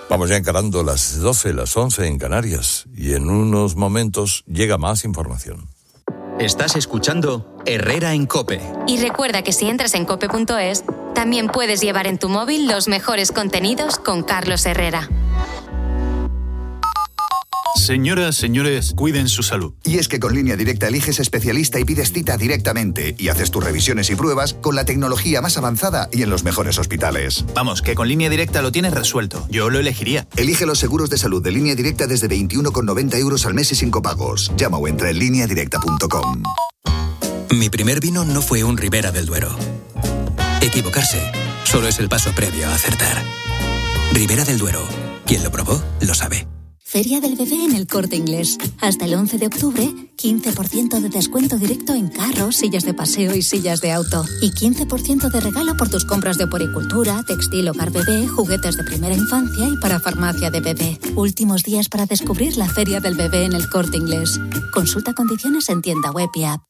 Vamos ya encarando las 12, las 11 en Canarias, y en unos momentos llega más información. Estás escuchando Herrera en COPE. Y recuerda que si entras en cope.es, también puedes llevar en tu móvil los mejores contenidos con Carlos Herrera. Señoras, señores, cuiden su salud. Y es que con Línea Directa eliges especialista y pides cita directamente y haces tus revisiones y pruebas con la tecnología más avanzada y en los mejores hospitales. Vamos, que con Línea Directa lo tienes resuelto. Yo lo elegiría. Elige los seguros de salud de Línea Directa desde 21,90 € al mes y sin copagos. Llama o entra en lineadirecta.com. Mi primer vino no fue un Ribera del Duero. Equivocarse solo es el paso previo a acertar. Ribera del Duero. Quien lo probó, lo sabe. Feria del Bebé en El Corte Inglés. Hasta el 11 de octubre, 15% de descuento directo en carros, sillas de paseo y sillas de auto. Y 15% de regalo por tus compras de oporicultura, textil, hogar bebé, juguetes de primera infancia y para farmacia de bebé. Últimos días para descubrir la Feria del Bebé en El Corte Inglés. Consulta condiciones en tienda web y app.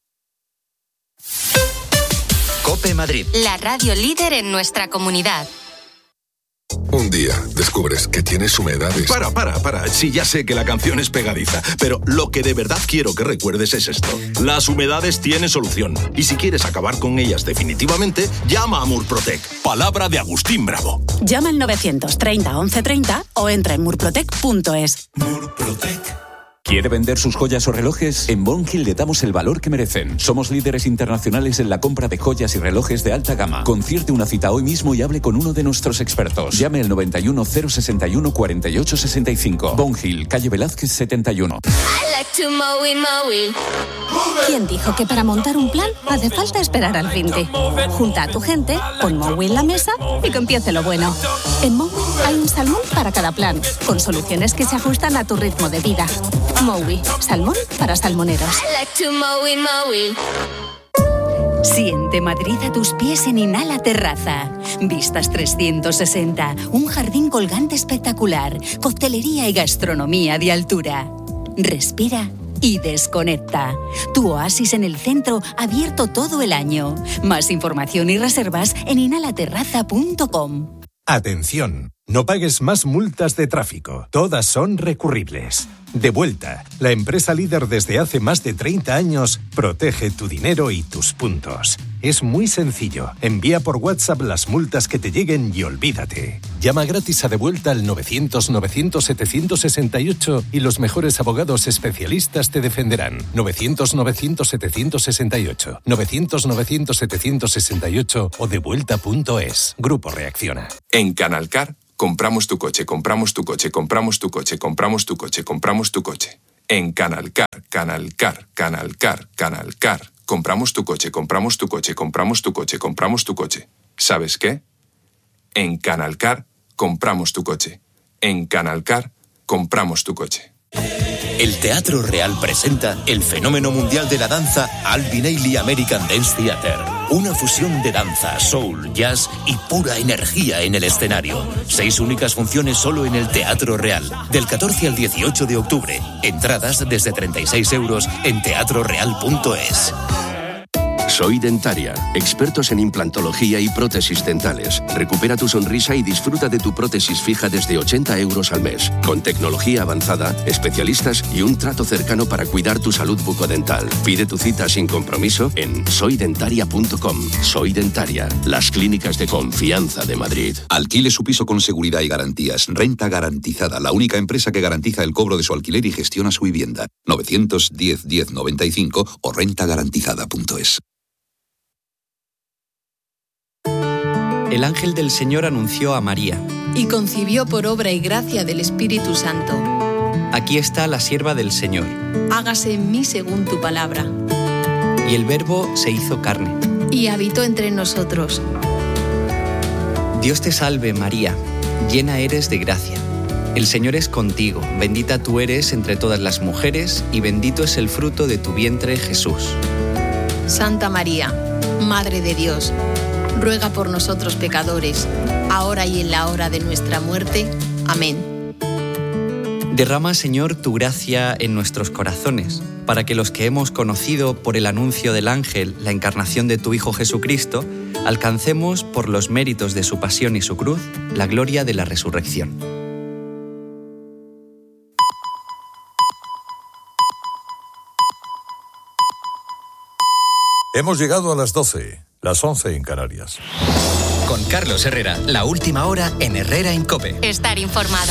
COPE Madrid. La radio líder en nuestra comunidad. Un día descubres que tienes humedades. Para. Sí, ya sé que la canción es pegadiza, pero lo que de verdad quiero que recuerdes es esto. Las humedades tienen solución. Y si quieres acabar con ellas definitivamente, llama a Murprotec. Palabra de Agustín Bravo. Llama al 930 1130 o entra en murprotec.es. Murprotec. ¿Quiere vender sus joyas o relojes? En Bon Hill le damos el valor que merecen. Somos líderes internacionales en la compra de joyas y relojes de alta gama. Concierte una cita hoy mismo y hable con uno de nuestros expertos. Llame al 91 061 48 65. Bon Hill, calle Velázquez 71. ¿Quién dijo que para montar un plan hace falta esperar al finde? Junta a tu gente, pon Mowi en la mesa y que empiece lo bueno. En Mowi hay un salmón para cada plan, con soluciones que se ajustan a tu ritmo de vida. Mowi, salmón para salmoneros. Siente Madrid a tus pies en Inhala Terraza. Vistas 360, un jardín colgante espectacular, coctelería y gastronomía de altura. Respira y desconecta. Tu oasis en el centro, abierto todo el año. Más información y reservas en inhalaterraza.com. Atención, no pagues más multas de tráfico. Todas son recurribles. Devuelta, la empresa líder desde hace más de 30 años, protege tu dinero y tus puntos. Es muy sencillo. Envía por WhatsApp las multas que te lleguen y olvídate. Llama gratis a Devuelta al 900-900-768 y los mejores abogados especialistas te defenderán. 900-900-768. 900-900-768 o devuelta.es. Grupo Reacciona. En Canalcar, compramos tu coche, compramos tu coche, compramos tu coche, compramos tu coche, compramos tu coche. En Canalcar, Canalcar, Canalcar, Canalcar. Compramos tu coche, compramos tu coche, compramos tu coche, compramos tu coche. ¿Sabes qué? En Canalcar, compramos tu coche. En Canalcar, compramos tu coche. El Teatro Real presenta el fenómeno mundial de la danza Alvin Ailey American Dance Theater. Una fusión de danza, soul, jazz y pura energía en el escenario. 6 únicas funciones solo en el Teatro Real. Del 14 al 18 de octubre. Entradas desde 36 € en teatroreal.es. Soy Dentaria, expertos en implantología y prótesis dentales. Recupera tu sonrisa y disfruta de tu prótesis fija desde 80 € al mes. Con tecnología avanzada, especialistas y un trato cercano para cuidar tu salud bucodental. Pide tu cita sin compromiso en soydentaria.com. Soy Dentaria, las clínicas de confianza de Madrid. Alquile su piso con seguridad y garantías. Renta Garantizada, la única empresa que garantiza el cobro de su alquiler y gestiona su vivienda. 910 1095 o rentagarantizada.es. El ángel del Señor anunció a María. Y concibió por obra y gracia del Espíritu Santo. Aquí está la sierva del Señor. Hágase en mí según tu palabra. Y el Verbo se hizo carne. Y habitó entre nosotros. Dios te salve, María, llena eres de gracia. El Señor es contigo, bendita tú eres entre todas las mujeres, y bendito es el fruto de tu vientre, Jesús. Santa María, Madre de Dios, ruega por nosotros pecadores, ahora y en la hora de nuestra muerte. Amén. Derrama, Señor, tu gracia en nuestros corazones, para que los que hemos conocido por el anuncio del ángel la encarnación de tu Hijo Jesucristo, alcancemos, por los méritos de su pasión y su cruz, la gloria de la resurrección. Hemos llegado a las 12, las 11 en Canarias. Con Carlos Herrera, la última hora en Herrera en COPE. Estar informado.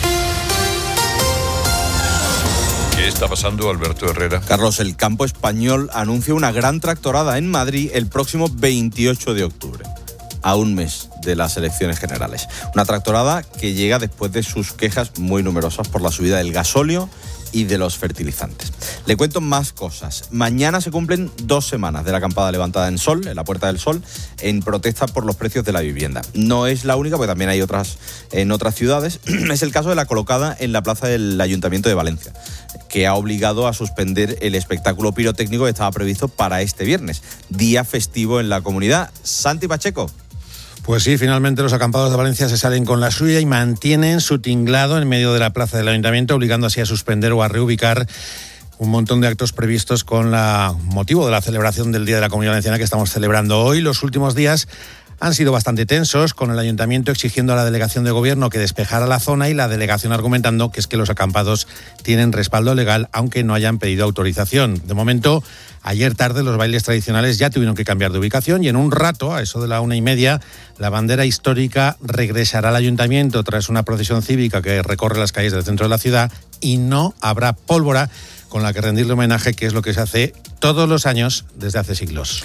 ¿Qué está pasando, Alberto Herrera? Carlos, el campo español anuncia una gran tractorada en Madrid el próximo 28 de octubre, a un mes de las elecciones generales. Una tractorada que llega después de sus quejas muy numerosas por la subida del gasóleo y de los fertilizantes. Le cuento más cosas. Mañana se cumplen 2 semanas de la acampada levantada en Sol, en la Puerta del Sol, en protesta por los precios de la vivienda. No es la única, porque también hay otras en otras ciudades. Es el caso de la colocada en la plaza del Ayuntamiento de Valencia, que ha obligado a suspender el espectáculo pirotécnico que estaba previsto para este viernes, día festivo en la comunidad. Santi Pacheco. Pues sí, finalmente los acampados de Valencia se salen con la suya y mantienen su tinglado en medio de la plaza del Ayuntamiento, obligando así a suspender o a reubicar un montón de actos previstos con motivo de la celebración del Día de la Comunidad Valenciana que estamos celebrando hoy. Los últimos días han sido bastante tensos, con el Ayuntamiento exigiendo a la Delegación de Gobierno que despejara la zona y la Delegación argumentando que es que los acampados tienen respaldo legal, aunque no hayan pedido autorización. De momento, ayer tarde los bailes tradicionales ya tuvieron que cambiar de ubicación y en un rato, a eso de la 1:30, la bandera histórica regresará al Ayuntamiento tras una procesión cívica que recorre las calles del centro de la ciudad y no habrá pólvora con la que rendirle homenaje, que es lo que se hace todos los años desde hace siglos.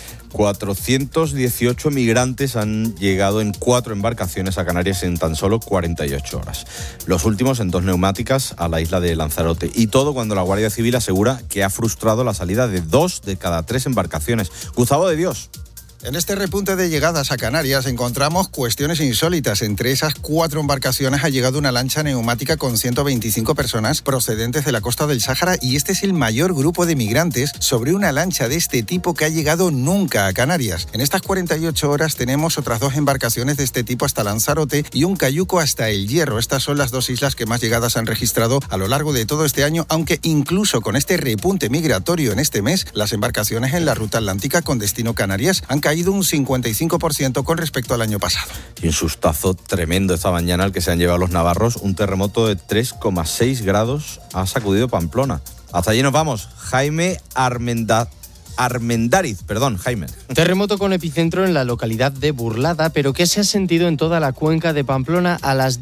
418 migrantes han llegado en 4 embarcaciones a Canarias en tan solo 48 horas. Los últimos en 2 neumáticas a la isla de Lanzarote. Y todo cuando la Guardia Civil asegura que ha frustrado la salida de 2 de cada 3 embarcaciones. Gustavo de Dios. En este repunte de llegadas a Canarias encontramos cuestiones insólitas. Entre esas 4 embarcaciones ha llegado una lancha neumática con 125 personas procedentes de la costa del Sáhara y este es el mayor grupo de migrantes sobre una lancha de este tipo que ha llegado nunca a Canarias. En estas 48 horas tenemos otras 2 embarcaciones de este tipo hasta Lanzarote y un cayuco hasta El Hierro. Estas son las 2 islas que más llegadas han registrado a lo largo de todo este año, aunque incluso con este repunte migratorio en este mes, las embarcaciones en la ruta atlántica con destino Canarias han caído un 55% con respecto al año pasado. Y un sustazo tremendo esta mañana el que se han llevado los navarros. Un terremoto de 3,6 grados ha sacudido Pamplona. Hasta allí nos vamos. Jaime Armendáriz, Jaime. Terremoto con epicentro en la localidad de Burlada, pero que se ha sentido en toda la cuenca de Pamplona a las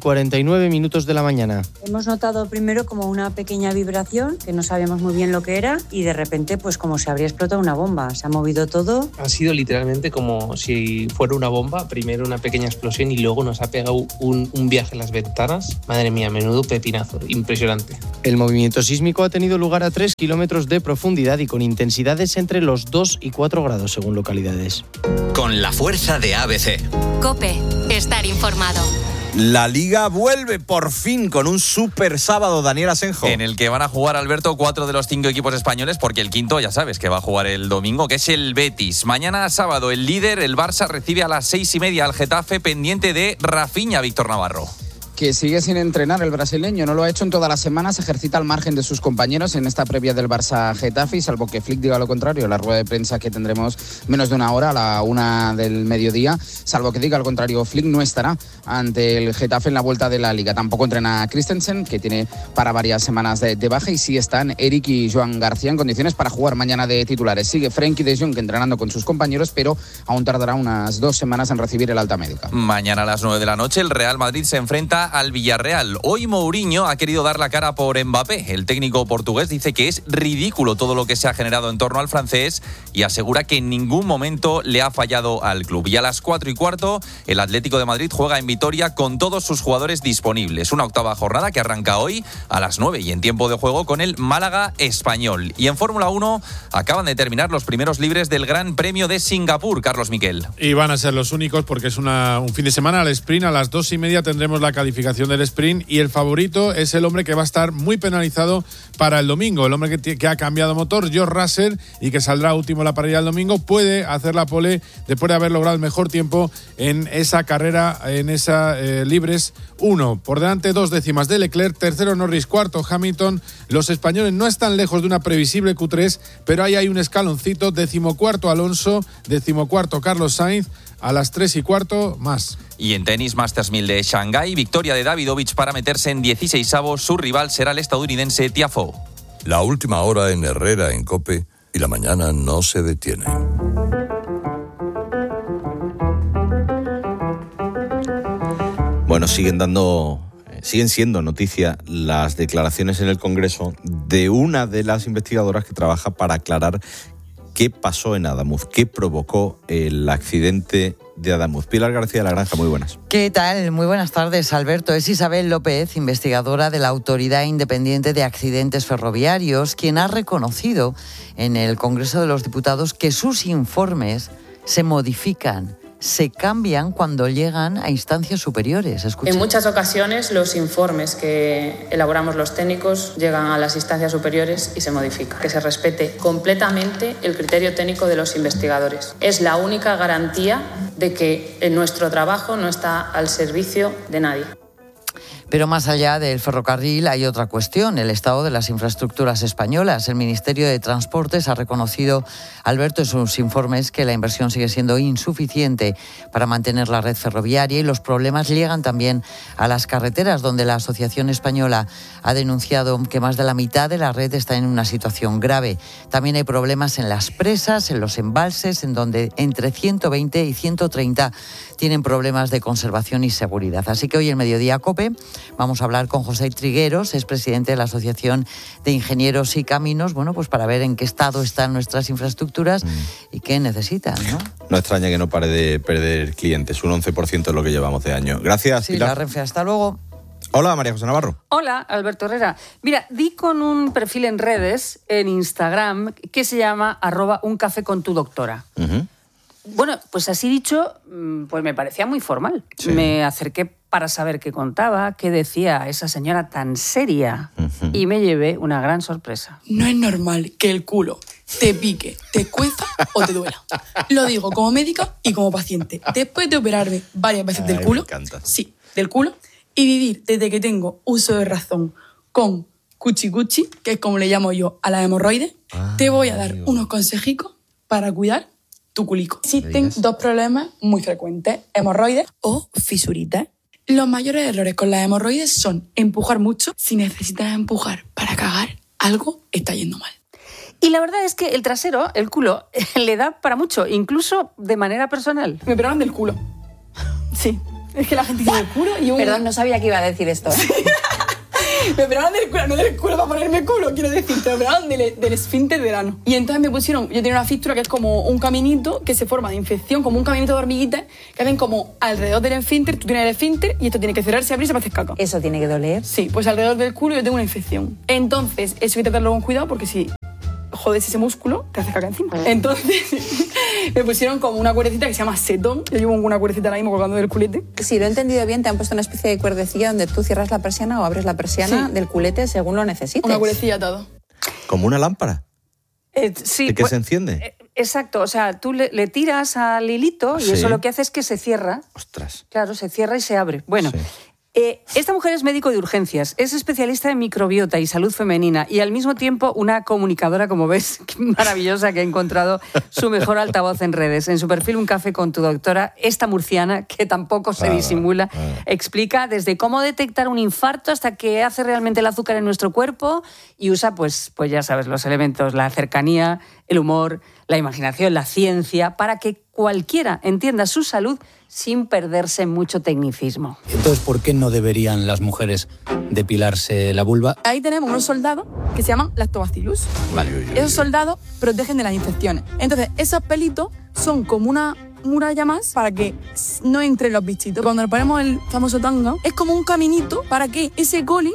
10:49 de la mañana. Hemos notado primero como una pequeña vibración, que no sabíamos muy bien lo que era, y de repente pues como si habría explotado una bomba. Se ha movido todo. Ha sido literalmente como si fuera una bomba, primero una pequeña explosión y luego nos ha pegado un viaje en las ventanas. Madre mía, menudo pepinazo, impresionante. El movimiento sísmico ha tenido lugar a 3 kilómetros de profundidad y con intensidades entre los 2 y 4 grados según localidades. Con la fuerza de ABC. COPE. Estar informado. La Liga vuelve por fin con un super sábado, Daniel Asenjo. En el que van a jugar, Alberto, 4 de los 5 equipos españoles, porque el quinto ya sabes que va a jugar el domingo, que es el Betis. Mañana sábado el líder, el Barça, recibe a las 6:30 al Getafe, pendiente de Rafinha, Víctor Navarro. Que sigue sin entrenar el brasileño, no lo ha hecho en todas las semanas, ejercita al margen de sus compañeros en esta previa del Barça-Getafe, y salvo que Flick diga lo contrario, la rueda de prensa que tendremos menos de una hora, a la 1 del mediodía, salvo que diga lo contrario, Flick no estará ante el Getafe en la vuelta de la Liga. Tampoco entrena Christensen, que tiene para varias semanas de baja, y sí están Eric y Joan García en condiciones para jugar mañana de titulares. Sigue Frenkie de Jong entrenando con sus compañeros, pero aún tardará unas 2 semanas en recibir el alta médica. Mañana a las 9 de la noche el Real Madrid se enfrenta al Villarreal. Hoy Mourinho ha querido dar la cara por Mbappé. El técnico portugués dice que es ridículo todo lo que se ha generado en torno al francés y asegura que en ningún momento le ha fallado al club. Y a las 4:15 el Atlético de Madrid juega en Vitoria con todos sus jugadores disponibles. Una 8ª jornada que arranca hoy a las 9 y en tiempo de juego con el Málaga Español. Y en Fórmula 1 acaban de terminar los primeros libres del Gran Premio de Singapur, Carlos Miquel. Y van a ser los únicos porque es un fin de semana al sprint. A las 2:30 tendremos la calificación del sprint y el favorito es el hombre que va a estar muy penalizado para el domingo. El hombre que ha cambiado motor, George Russell, y que saldrá último en la parrilla el domingo, puede hacer la pole después de haber logrado el mejor tiempo en esa carrera, en esa libres 1. Por delante 2 décimas de Leclerc, tercero Norris, cuarto Hamilton. Los españoles no están lejos de una previsible Q3, pero ahí hay un escaloncito. 14º Alonso, 14º Carlos Sainz. A las 3:15 más. Y en tenis, Masters 1000 de Shanghái, victoria de Davidovich para meterse en 16avos. Su rival será el estadounidense Tiafoe. La última hora en Herrera en COPE y la mañana no se detiene. Bueno, siguen siendo noticia las declaraciones en el Congreso de una de las investigadoras que trabaja para aclarar qué pasó en Adamuz, qué provocó el accidente de Adamuz. Pilar García de la Granja, muy buenas. ¿Qué tal? Muy buenas tardes, Alberto. Es Isabel López, investigadora de la Autoridad Independiente de Accidentes Ferroviarios, quien ha reconocido en el Congreso de los Diputados que sus informes se modifican, se cambian cuando llegan a instancias superiores. Escuchen. En muchas ocasiones los informes que elaboramos los técnicos llegan a las instancias superiores y se modifican. Que se respete completamente el criterio técnico de los investigadores. Es la única garantía de que nuestro trabajo no está al servicio de nadie. Pero más allá del ferrocarril hay otra cuestión, el estado de las infraestructuras españolas. El Ministerio de Transportes ha reconocido, Alberto, en sus informes que la inversión sigue siendo insuficiente para mantener la red ferroviaria y los problemas llegan también a las carreteras, donde la Asociación Española ha denunciado que más de la mitad de la red está en una situación grave. También hay problemas en las presas, en los embalses, en donde entre 120 y 130 tienen problemas de conservación y seguridad. Así que hoy en Mediodía COPE vamos a hablar con José Trigueros, es presidente de la Asociación de Ingenieros y Caminos, bueno, pues para ver en qué estado están nuestras infraestructuras y qué necesitan, ¿no? No extraña que no pare de perder clientes, un 11% es lo que llevamos de año. Gracias, sí, Pilar. La Renfe, hasta luego. Hola, María José Navarro. Hola, Alberto Herrera. Mira, di con un perfil en redes, en Instagram, que se llama @uncafecontudoctora. Bueno, pues así dicho, pues me parecía muy formal. Sí. Me acerqué para saber qué contaba, qué decía esa señora tan seria y me llevé una gran sorpresa. No es normal que el culo te pique, te cueza o te duela. Lo digo como médica y como paciente. Después de operarme varias veces del culo, sí, del culo, y vivir desde que tengo uso de razón con cuchi, que es como le llamo yo a la hemorroides, te voy a dar unos consejicos para cuidar tu culico. Existen dos problemas muy frecuentes, hemorroides o fisuritas. Los mayores errores con las hemorroides son empujar mucho. Si necesitas empujar para cagar, algo está yendo mal. Y la verdad es que el trasero, el culo, le da para mucho, incluso de manera personal. Me operaron del culo. Sí, es que la gente tiene el culo y yo... Perdón, no sabía que iba a decir esto. Me operaron del culo, no del culo para ponerme culo, quiero decir, me operaron del esfínter del ano. Y entonces me pusieron, yo tenía una fístula que es como un caminito que se forma de infección, como un caminito de hormiguitas que hacen como alrededor del esfínter, tú tienes el esfínter y esto tiene que cerrarse, abrirse para hacer caca. ¿Eso tiene que doler? Sí, pues alrededor del culo yo tengo una infección. Entonces, eso hay que tratarlo con cuidado porque si jodes ese músculo, te hace caca encima. Entonces, me pusieron como una cuerdecita que se llama setón. Yo llevo una cuerdecita ahora mismo colgando del culete. Si lo he entendido bien, te han puesto una especie de cuerdecilla donde tú cierras la persiana o abres la persiana del culete según lo necesites. Una cuerdecilla atada. ¿Como una lámpara? Sí. ¿De qué se enciende? Exacto, o sea, tú le tiras al hilito y eso lo que hace es que se cierra. Ostras. Claro, se cierra y se abre. Bueno. Sí. Esta mujer es médico de urgencias, es especialista en microbiota y salud femenina y al mismo tiempo una comunicadora, como ves, maravillosa, que ha encontrado su mejor altavoz en redes. En su perfil Un café con tu doctora, esta murciana, que tampoco se disimula, explica desde cómo detectar un infarto hasta qué hace realmente el azúcar en nuestro cuerpo y usa, pues ya sabes, los elementos, la cercanía, el humor, la imaginación, la ciencia, para que cualquiera entienda su salud sin perderse en mucho tecnicismo. Entonces, ¿por qué no deberían las mujeres depilarse la vulva? Ahí tenemos unos soldados que se llaman lactobacillus. Esos soldados protegen de las infecciones. Entonces, esos pelitos son como una muralla más para que no entren los bichitos. Cuando le ponemos el famoso tanga, es como un caminito para que ese coli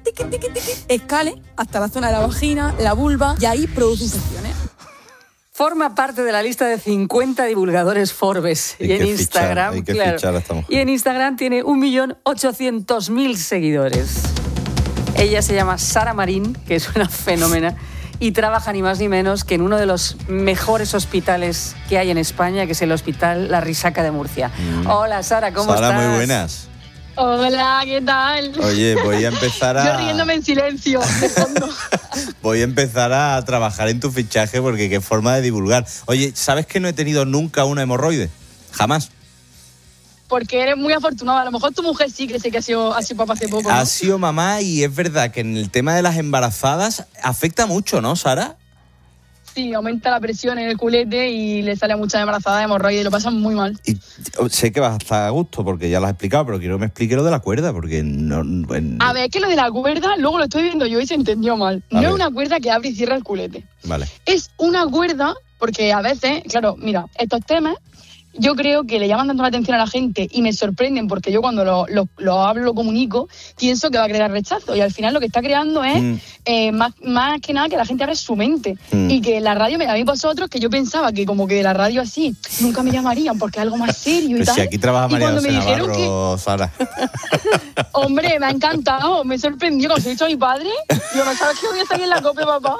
escale hasta la zona de la vagina, la vulva, y ahí produce infecciones. Forma parte de la lista de 50 divulgadores Forbes. Y en Instagram, y en Instagram tiene 1.800.000 seguidores. Ella se llama Sara Marín, que es una fenómena, y trabaja ni más ni menos que en uno de los mejores hospitales que hay en España, que es el Hospital La Risaca de Murcia. Hola, Sara, ¿cómo estás? Sara, muy buenas. Hola, ¿qué tal? Oye, voy a empezar a... Yo riéndome en silencio, de fondo. Voy a empezar a trabajar en tu fichaje porque qué forma de divulgar. Oye, ¿sabes que no he tenido nunca una hemorroide? Jamás. Porque eres muy afortunada. A lo mejor tu mujer sí que sé que ha sido papá hace poco, ¿no? Ha sido mamá y es verdad que en el tema de las embarazadas afecta mucho, ¿no, Sara? Sí, aumenta la presión en el culete y le sale mucha embarazada de hemorroides y lo pasan muy mal. Y sé que vas a estar a gusto porque ya lo has explicado, pero quiero que me explique lo de la cuerda, porque no... A ver, es que lo de la cuerda, luego lo estoy viendo yo y se entendió mal. No es una cuerda que abre y cierra el culete. Vale. Es una cuerda, porque a veces, claro, mira, estos temas yo creo que le llaman tanto la atención a la gente y me sorprenden porque yo cuando lo hablo, lo comunico, pienso que va a crear rechazo y al final lo que está creando es más que nada que la gente abra su mente y que la radio, a mí vosotros que yo pensaba que como que la radio así nunca me llamarían porque es algo más serio y pues tal. Si aquí trabaja María José Navarro, Sara. Hombre, me ha encantado, me sorprendió cuando se lo he dicho a mi padre. Yo no sabía que voy a estar en la COPE, papá.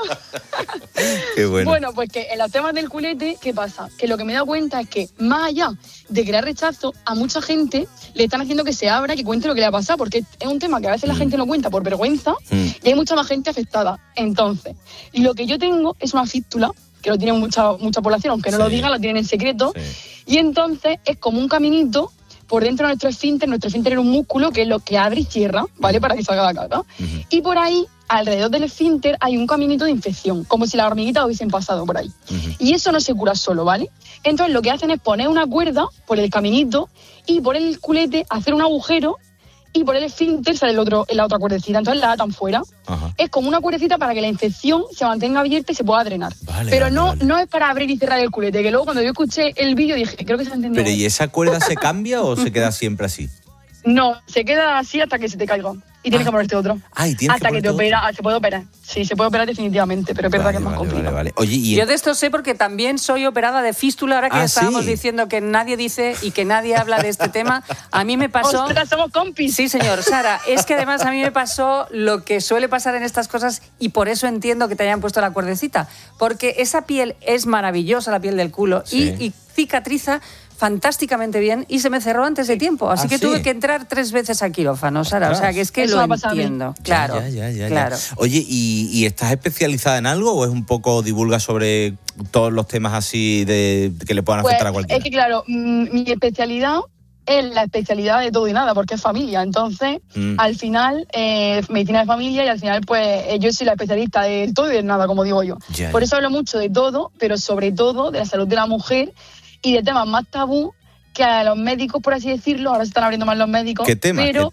Qué bueno. Bueno, pues que en los temas del culete, ¿qué pasa? Que lo que me he dado cuenta es que más allá de crear rechazo, a mucha gente le están haciendo que se abra, que cuente lo que le ha pasado, porque es un tema que a veces la gente no cuenta por vergüenza y hay mucha más gente afectada. Entonces, lo que yo tengo es una fístula, que lo tiene mucha población, aunque no lo digan, lo tienen en secreto, y entonces es como un caminito por dentro de nuestro esfínter. Nuestro esfínter es un músculo que es lo que abre y cierra, ¿vale? Para que salga la caca. Y por ahí, alrededor del esfínter, hay un caminito de infección, como si las hormiguitas hubiesen pasado por ahí. Y eso no se cura solo, ¿vale? Entonces lo que hacen es poner una cuerda por el caminito y por el culete hacer un agujero y por el esfínter sale la otra cuerdecita. Entonces la atan fuera. Es como una cuerdecita para que la infección se mantenga abierta y se pueda drenar. Pero no es para abrir y cerrar el culete, que luego cuando yo escuché el vídeo dije, creo que se ha entendido. ¿Pero y esa cuerda se cambia o se queda siempre así? No, se queda así hasta que se te caiga. Y tienes que ponerte otro. Hasta que te opera, se puede operar. Sí, se puede operar definitivamente, pero es verdad que es más complicado. Vale. Oye, yo de esto sé porque también soy operada de fístula, ahora que estábamos diciendo que nadie dice y que nadie habla de este tema. A mí me pasó... ¡Ostras, somos compis! Sí, señor. Sara, es que además a mí me pasó lo que suele pasar en estas cosas y por eso entiendo que te hayan puesto la cuerdecita. Porque esa piel es maravillosa, la piel del culo, y cicatriza fantásticamente bien y se me cerró antes de tiempo. Así que tuve que entrar 3 veces a quirófano, Sara. O sea, que es que lo entiendo. Claro, claro. Oye, ¿y estás especializada en algo o es un poco divulga sobre todos los temas así de que le puedan afectar a cualquiera? Es que claro, mi especialidad es la especialidad de todo y nada, porque es familia. Entonces, al final, medicina de familia y al final, pues, yo soy la especialista de todo y de nada, como digo yo. Por eso hablo mucho de todo, pero sobre todo de la salud de la mujer y de temas más tabú que a los médicos, por así decirlo. Ahora se están abriendo más los médicos. ¿Qué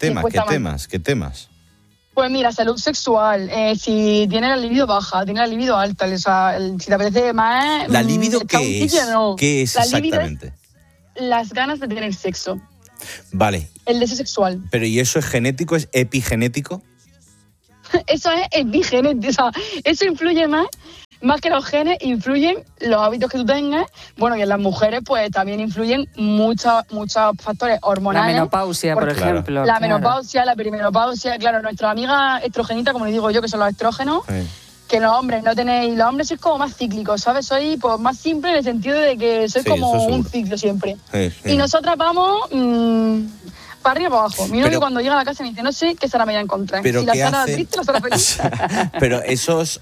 temas? Pues mira, salud sexual, si tienes la libido baja, tienes la libido alta, o sea, si te apetece más... ¿La libido qué es? No. ¿Qué es exactamente? Las ganas de tener sexo. Vale. El deseo sexual. ¿Pero y eso es genético, es epigenético? Eso es epigenético, o sea, eso influye más que los genes, influyen los hábitos que tú tengas. Bueno, y en las mujeres pues también influyen muchos factores hormonales. La menopausia, por ejemplo. La menopausia, la perimenopausia, claro, nuestras amigas estrogenitas, como les digo yo, que son los estrógenos, que los hombres no tenéis, los hombres sois como más cíclicos, ¿sabes? Sois pues más simple en el sentido de que sois como un ciclo siempre. Y nosotras vamos... para arriba y para abajo. Mi novio cuando llega a la casa me dice, no sé qué Sara me voy a encontrar. Pero si la Sara triste, la Sara feliz. Pero esos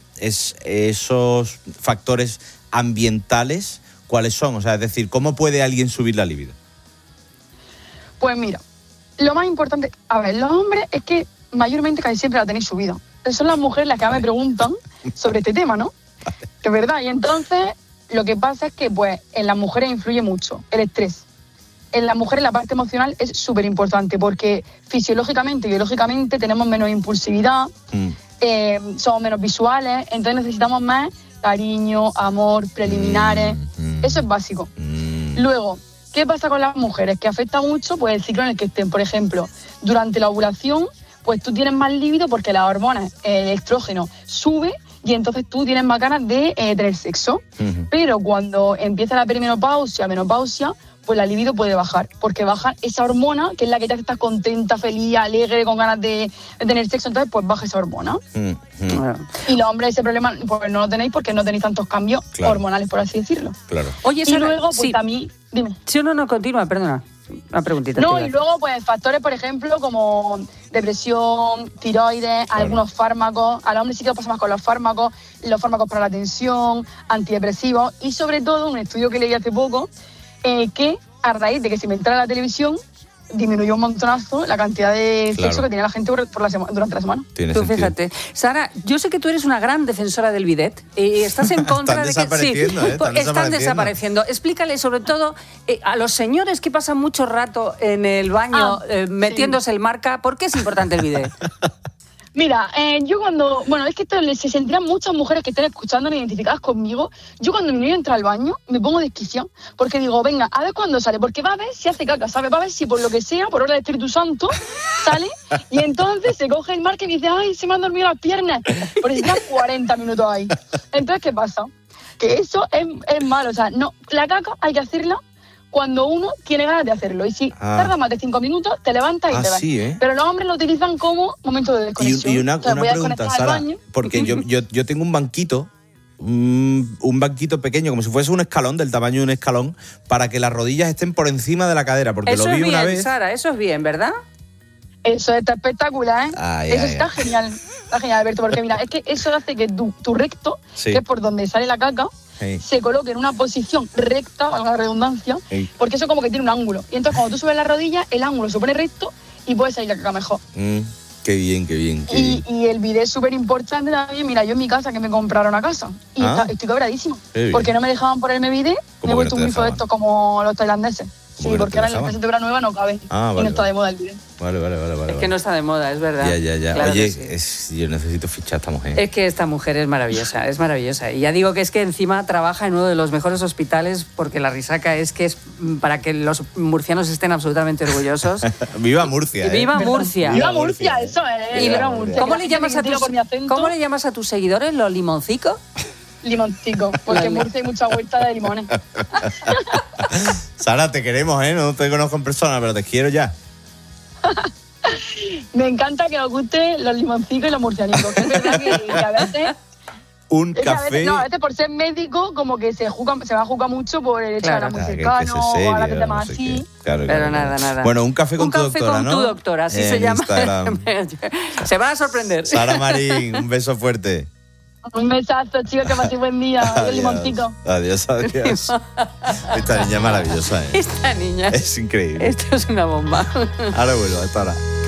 factores ambientales, ¿cuáles son? O sea, es decir, ¿cómo puede alguien subir la libido? Pues mira, lo más importante, a ver, los hombres es que mayormente casi siempre la tenéis subida. Son las mujeres las que me preguntan sobre este tema, ¿no? Es verdad, y entonces lo que pasa es que pues en las mujeres influye mucho el estrés. En las mujeres la parte emocional es súper importante porque fisiológicamente y biológicamente tenemos menos impulsividad, somos menos visuales, entonces necesitamos más cariño, amor, preliminares. Eso es básico. Luego, ¿qué pasa con las mujeres? Que afecta mucho pues el ciclo en el que estén. Por ejemplo, durante la ovulación, pues tú tienes más líbido porque las hormonas, el estrógeno, sube y entonces tú tienes más ganas de tener sexo. Pero cuando empieza la perimenopausia, menopausia, pues la libido puede bajar, porque baja esa hormona, que es la que te hace estar contenta, feliz, alegre, con ganas de tener sexo, entonces pues baja esa hormona. Y los hombres ese problema pues no lo tenéis porque no tenéis tantos cambios hormonales, por así decirlo. Oye, y luego, pues también... Dime. Sí, no, continúa, perdona. Una preguntita. No, y luego pues factores, por ejemplo, como depresión, tiroides, algunos fármacos. A los hombres sí que pasa más con los fármacos para la tensión, antidepresivos y sobre todo un estudio que leí hace poco, que a raíz de que se inventara la televisión, disminuyó un montonazo la cantidad de sexo que tenía la gente durante la semana. Tú fíjate. Sara, yo sé que tú eres una gran defensora del bidet y estás en contra de que están desapareciendo. Explícale sobre todo a los señores que pasan mucho rato en el baño metiéndose el marca, ¿por qué es importante el bidet? Mira, yo cuando... Bueno, es que se sentirán muchas mujeres que estén escuchando identificadas conmigo. Yo cuando mi niño entra al baño me pongo desquiciado porque digo, venga, a ver cuándo sale, porque va a ver si hace caca, ¿sabes? Va a ver si por lo que sea, por obra del Espíritu Santo, sale y entonces se coge el marca y dice, ay, se me han dormido las piernas, porque está 40 minutos ahí. Entonces, ¿qué pasa? Que eso es malo, o sea, no, la caca hay que hacerla cuando uno tiene ganas de hacerlo. Y si tarda más de 5 minutos, te levantas y te vas. Sí, ¿eh? Pero los hombres lo utilizan como momento de desconexión. Y una pregunta, Sara, porque yo tengo un banquito, un banquito pequeño, como si fuese un escalón, del tamaño de un escalón, para que las rodillas estén por encima de la cadera, porque eso lo vi una vez. Eso es bien, Sara, eso es bien, ¿verdad? Eso está espectacular, ¿eh? Eso está genial. Está genial, Alberto, porque mira, es que eso hace que tu recto, que es por donde sale la caca, se coloque en una posición recta, valga la redundancia, porque eso como que tiene un ángulo. Y entonces cuando tú subes la rodilla, el ángulo se pone recto y puede salir la caca mejor. Qué bien. Y el bidet es súper importante también. Mira, yo en mi casa, que me compraron una casa, y estoy cabradísima, porque no me dejaban ponerme bidet, me he vuelto un grifo de esto como los tailandeses. Sí, porque ahora en la empresa de obra nueva no cabe. Y no está de moda el bidet. Vale. Es que no está de moda, es verdad. Ya. Claro. Oye, yo necesito fichar a esta mujer. Es que esta mujer es maravillosa. Y ya digo que es que encima trabaja en uno de los mejores hospitales, porque la risaca es que es para que los murcianos estén absolutamente orgullosos. ¡Viva Murcia! ¡Viva Murcia! ¡Viva Murcia! Eso es. ¡Viva Murcia! ¿Cómo le llamas a tus seguidores, los limoncicos? Limoncico, porque en Murcia hay mucha huerta de limones. Sara, te queremos, ¿eh? No te conozco en persona, pero te quiero ya. Me encanta que os gusten los limoncicos y los murcianicos. Es verdad que a veces... Un café... A veces por ser médico como que se va a jugar mucho por el hecho de la muy cercano, o a la gente más así. Claro. Nada. Bueno, un café con tu doctora, ¿no? Un café con tu doctora, así se llama. Se van a sorprender. Sara Marín, un beso fuerte. Un besazo, chicos, que paséis buen día. Adiós, limoncito. Adiós. Esta niña es maravillosa, ¿eh? Esta niña. Es increíble. Esto es una bomba. Ahora vuelvo, hasta ahora.